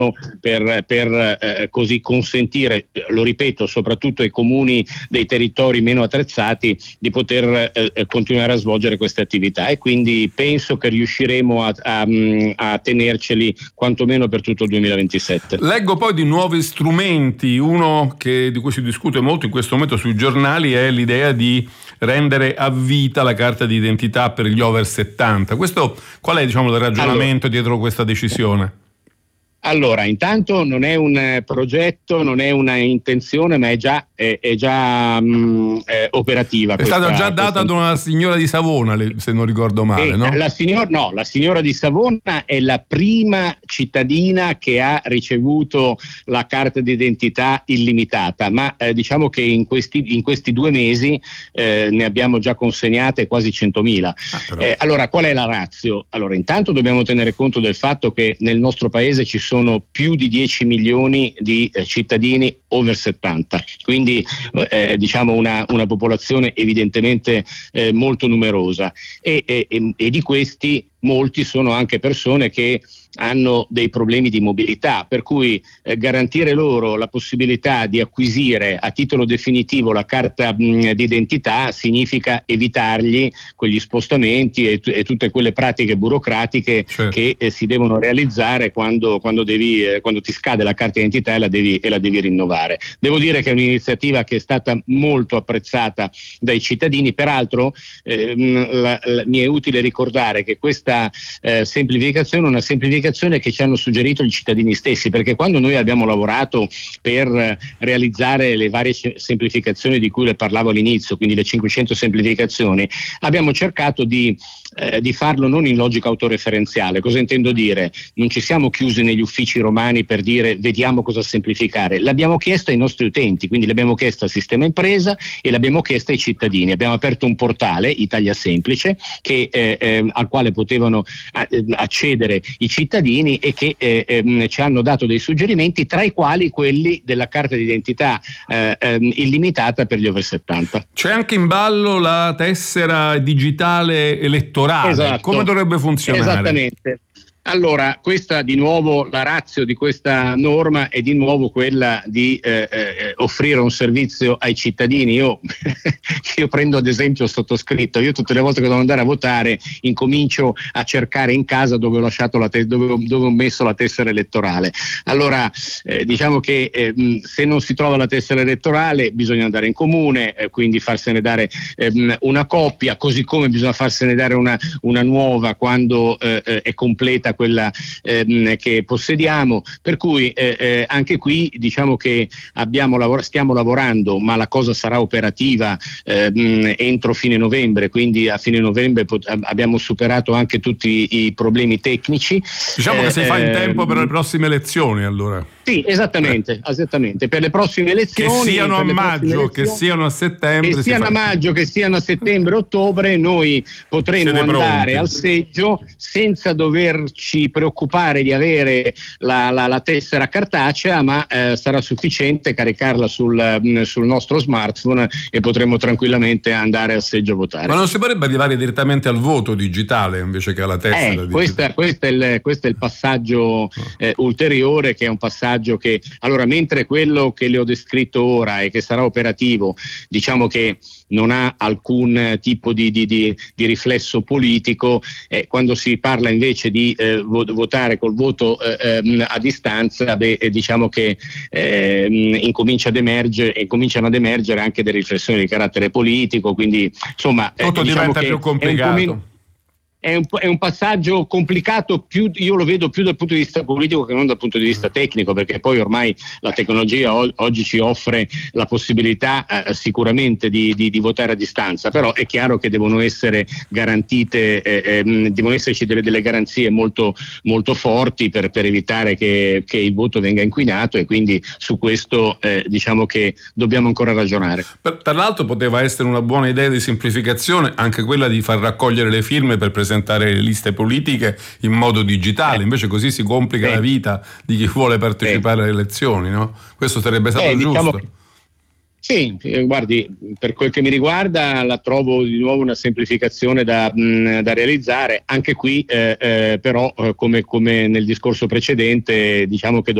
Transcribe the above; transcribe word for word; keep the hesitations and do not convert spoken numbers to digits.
per, per eh, così consentire, lo ripeto, soprattutto ai comuni dei territori meno attrezzati di poter eh, continuare a svolgere queste attività, e quindi penso che riusciremo a, a, a tenerceli quantomeno per tutto il duemilaventisette. Leggo poi di nuovi strumenti, uno che, di cui si discute molto in questo momento sui giornali è l'idea di rendere a vita la carta di identità per gli over settanta. Questo, qual è, diciamo, il ragionamento allora, dietro questa decisione? Allora, intanto non è un progetto, non è una intenzione, ma è già, è, è già mh, è operativa. È questa, stata già data ad una signora di Savona, se non ricordo male, no? La signora, no, la signora di Savona è la prima cittadina che ha ricevuto la carta d'identità illimitata, ma eh, diciamo che in questi, in questi due mesi eh, ne abbiamo già consegnate quasi centomila. Ah, eh, allora, qual è la ratio? Allora, intanto dobbiamo tenere conto del fatto che nel nostro paese ci sono sono più di dieci milioni di eh, cittadini over settanta, quindi eh, diciamo una, una popolazione evidentemente eh, molto numerosa, e, e, e di questi molti sono anche persone che hanno dei problemi di mobilità, per cui eh, garantire loro la possibilità di acquisire a titolo definitivo la carta mh, d'identità significa evitargli quegli spostamenti e, t- e tutte quelle pratiche burocratiche, certo, che eh, si devono realizzare quando, quando, devi, eh, quando ti scade la carta d'identità e la devi, e la devi rinnovare. Devo dire che è un'iniziativa che è stata molto apprezzata dai cittadini, peraltro eh, la, la, mi è utile ricordare che questa eh, semplificazione è una semplificazione che ci hanno suggerito i cittadini stessi, perché quando noi abbiamo lavorato per realizzare le varie semplificazioni di cui le parlavo all'inizio, quindi le cinquecento semplificazioni, abbiamo cercato di, eh, di farlo non in logica autoreferenziale. Cosa intendo dire? Non ci siamo chiusi negli uffici romani per dire vediamo cosa semplificare, l'abbiamo chiesto ai nostri utenti, quindi l'abbiamo chiesto al sistema impresa e l'abbiamo chiesto ai cittadini. Abbiamo aperto un portale, Italia Semplice, che, eh, eh, al quale potevano eh, accedere i cittadini cittadini e che eh, eh, ci hanno dato dei suggerimenti, tra i quali quelli della carta d'identità eh, eh, illimitata per gli over settanta. C'è anche in ballo la tessera digitale elettorale. Esatto. Come dovrebbe funzionare? Esattamente. Allora, questa di nuovo, la ratio di questa norma è di nuovo quella di eh, eh, offrire un servizio ai cittadini. Io, io prendo ad esempio il sottoscritto, io tutte le volte che devo andare a votare incomincio a cercare in casa dove ho lasciato la te- dove, dove ho messo la tessera elettorale. Allora, eh, diciamo che eh, se non si trova la tessera elettorale bisogna andare in comune, eh, quindi farsene dare eh, una copia, così come bisogna farsene dare una, una nuova quando eh, è completa quella ehm, che possediamo, per cui eh, eh, anche qui diciamo che abbiamo lavor- stiamo lavorando, ma la cosa sarà operativa ehm, entro fine novembre, quindi a fine novembre pot- abbiamo superato anche tutti i problemi tecnici. Diciamo eh, che si fa in tempo per le prossime elezioni, allora. Sì, esattamente, eh. esattamente. Per le prossime elezioni, che siano a maggio, che siano a settembre, che siano a maggio, che siano a settembre, ottobre, noi potremo Siete andare pronti al seggio senza doverci preoccupare di avere la, la, la tessera cartacea, ma eh, sarà sufficiente caricarla sul, sul nostro smartphone e potremo tranquillamente andare al seggio a votare. Ma non si potrebbe arrivare direttamente al voto digitale invece che alla tessera? Eh, questa, questa, è il, questo è il passaggio eh, ulteriore, che è un passaggio che, allora, mentre quello che le ho descritto ora e che sarà operativo, diciamo che non ha alcun tipo di, di, di, di riflesso politico, eh, quando si parla invece di eh, votare col voto eh, a distanza, beh, diciamo che eh, incomincia ad emergere, incominciano ad emergere anche delle riflessioni di carattere politico, quindi insomma tutto eh, diciamo diventa che più complicato. È un, è un passaggio complicato, più, io lo vedo più dal punto di vista politico che non dal punto di vista tecnico, perché poi ormai la tecnologia o, oggi ci offre la possibilità eh, sicuramente di, di, di votare a distanza, però è chiaro che devono essere garantite, eh, eh, devono esserci delle, delle garanzie molto, molto forti per, per evitare che, che il voto venga inquinato, e quindi su questo eh, diciamo che dobbiamo ancora ragionare. Tra l'altro poteva essere una buona idea di semplificazione anche quella di far raccogliere le firme per presentare le liste politiche in modo digitale, invece così si complica eh. la vita di chi vuole partecipare eh. alle elezioni, no? Questo sarebbe stato eh, giusto. Diciamo, Sì, guardi, per quel che mi riguarda la trovo di nuovo una semplificazione da, mh, da realizzare. Anche qui eh, eh, però eh, come, come nel discorso precedente, diciamo che